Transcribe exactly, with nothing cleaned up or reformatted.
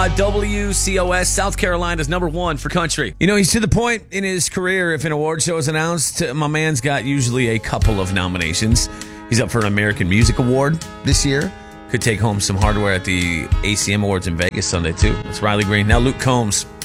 Uh, W C O S, South Carolina's number one for country. You know, he's to the point in his career, if an award show is announced, my man's got usually a couple of nominations. He's up for an American Music Award this year. Could take home some hardware at the A C M Awards in Vegas Sunday, too. That's Riley Green. Now Luke Combs.